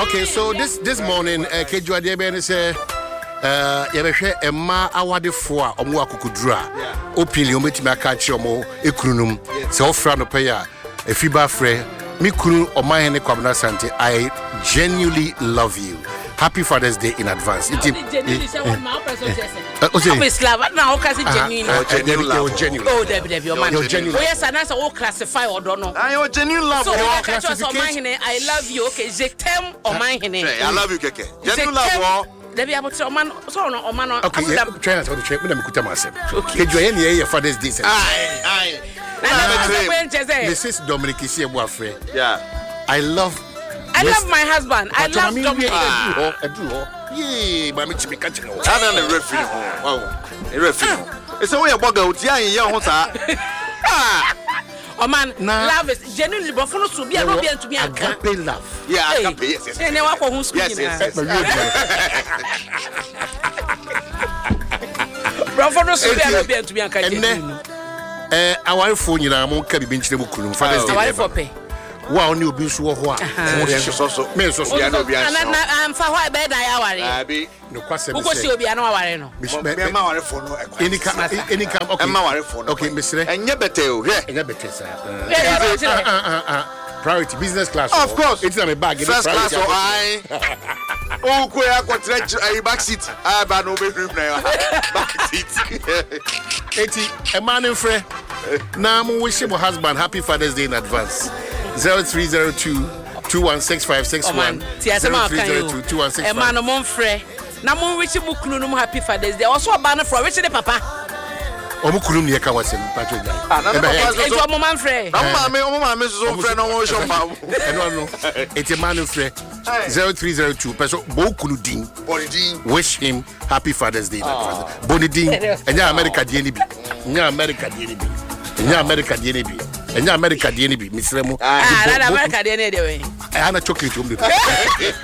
Okay, so this morning, Kejua Deben say, Yabeshe, Emma Awade for Omu Akukudra, openly, Ometimaka Chomo, Ekrunum, so Frano Paya, a Fiba Fre, Mikunu, or my Hene Kwabna Sante. I genuinely love you. Happy Father's Day in advance. Genuine. Oh, Debbie, your man. Oh, yes, and that's all classify or don't know. I genuine love. So, I love you. Okay, je t'aime or mine. I love you, Keke. Genuine love. Debbie, I'm so man. Okay, try to check with them. Okay, your Father's Day. Aye. Mrs. Dominic is here, boyfriend. Yeah. I love my husband. I love Dominic. Yeah, but I'm catching you. I don't know referee. Wow, a referee. It's a way about go. Oh man, love is genuinely, but for us to be able to be a agape love. Yeah, agape. Yes. And they walk on who's yes. But for us to be able to be a our phone, you know, I'm going to be Father's Day. Wow, new bill so ho a me so so no bia so am fa ho be da ya ware abi no kwase me se obi ana ware no me ma ware fo no any come okay ma ware fo no okay mesre enye bete o he enye bete sir priority business class of course it's in my bag first class o I o ko ya ko tre back seat ba no be room na back seat eti e man in free na mo wish my husband happy Father's Day in advance 0302-216561 0302-2165 e man mo frɛ na mo wish mu kunu no happy Father's Day also ba no from wish the papa omu kunu ne ka wasem patro jai e to mo man frɛ o mama so frɛ no wo show ma no eti man frɛ 0302 person bo kunu din wish him happy Father's Day in advance bonidin enya America die ni bi enya America die ni bi Enya America die ni bi misremu America die ni de we ana chocolate